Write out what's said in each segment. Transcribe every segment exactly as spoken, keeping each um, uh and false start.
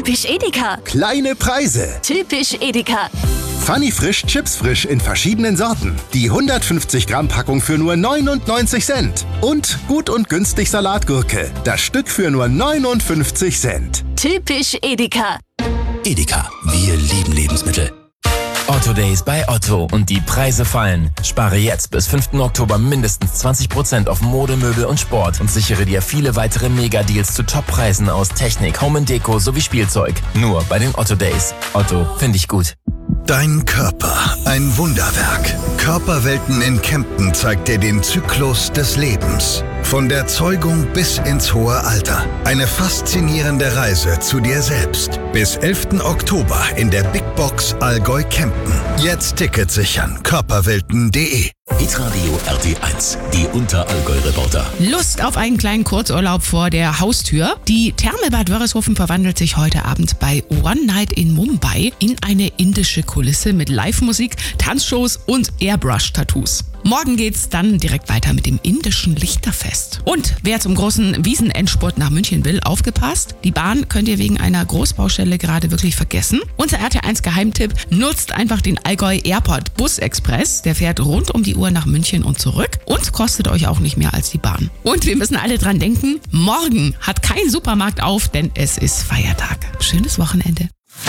Typisch Edeka. Kleine Preise. Typisch Edeka. Funny Frisch Chips Frisch in verschiedenen Sorten. Die hundertfünfzig Gramm Packung für nur neunundneunzig Cent. Und gut und günstig Salatgurke. Das Stück für nur neunundfünfzig Cent. Typisch Edeka. Edeka, wir lieben Lebensmittel. Otto Days bei Otto und die Preise fallen. Spare jetzt bis fünften Oktober mindestens zwanzig Prozent auf Mode, Möbel und Sport und sichere dir viele weitere Mega-Deals zu Top-Preisen aus Technik, Home and Deko sowie Spielzeug. Nur bei den Otto Days. Otto, finde ich gut. Dein Körper, ein Wunderwerk. Körperwelten in Kempten zeigt dir den Zyklus des Lebens. Von der Zeugung bis ins hohe Alter. Eine faszinierende Reise zu dir selbst. Bis elften Oktober in der Big Box Allgäu Kempten. Jetzt Ticket sichern. körperwelten punkt de. Hitradio R T eins, die Unterallgäu-Reporter. Lust auf einen kleinen Kurzurlaub vor der Haustür? Die Therme Bad Wörishofen verwandelt sich heute Abend bei One Night in Mumbai in eine indische Kulisse mit Live-Musik, Tanzshows und Airbrush-Tattoos. Morgen geht's dann direkt weiter mit dem indischen Lichterfest. Und wer zum großen Wiesenendspurt nach München will, aufgepasst. Die Bahn könnt ihr wegen einer Großbaustelle gerade wirklich vergessen. Unser R T eins Geheimtipp: nutzt einfach den Allgäu Airport Bus Express. Der fährt rund um die Uhr nach München und zurück und kostet euch auch nicht mehr als die Bahn. Und wir müssen alle dran denken, morgen hat kein Supermarkt auf, denn es ist Feiertag. Schönes Wochenende.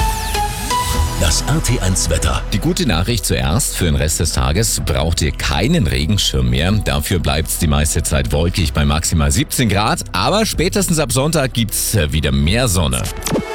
Das R T eins Wetter. Die gute Nachricht zuerst: Für den Rest des Tages braucht ihr keinen Regenschirm mehr. Dafür bleibt es die meiste Zeit wolkig bei maximal siebzehn Grad. Aber spätestens ab Sonntag gibt's wieder mehr Sonne.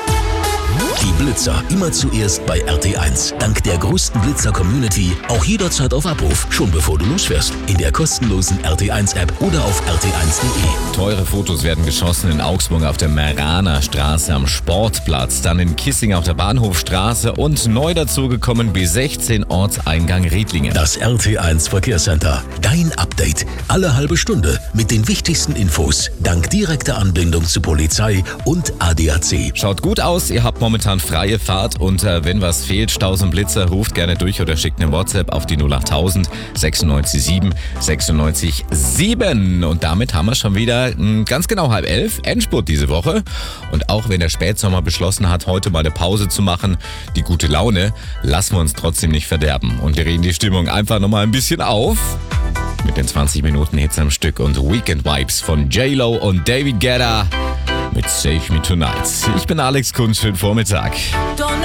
Die Blitzer immer zuerst bei R T eins. Dank der größten Blitzer-Community auch jederzeit auf Abruf, schon bevor du losfährst. In der kostenlosen R T eins App oder auf R T eins punkt de. Teure Fotos werden geschossen in Augsburg auf der Meraner Straße am Sportplatz, dann in Kissing auf der Bahnhofstraße und neu dazugekommen B sechzehn Ortseingang Riedlingen. Das R T eins Verkehrscenter. Dein Update. Alle halbe Stunde mit den wichtigsten Infos. Dank direkter Anbindung zu Polizei und A D A C. Schaut gut aus, ihr habt momentan freie Fahrt und äh, wenn was fehlt, Staus und Blitzer, ruft gerne durch oder schickt eine WhatsApp auf die null acht tausend sechsundneunzig sieben sechsundneunzig sieben. Und damit haben wir schon wieder mh, ganz genau halb elf, Endspurt diese Woche. Und auch wenn der Spätsommer beschlossen hat, heute mal eine Pause zu machen, die gute Laune lassen wir uns trotzdem nicht verderben. Und wir reden die Stimmung einfach nochmal ein bisschen auf mit den zwanzig Minuten Hits am Stück und Weekend Vibes von J-Lo und David Guetta mit Save Me Tonight. Ich bin Alex Kunz, schönen Vormittag.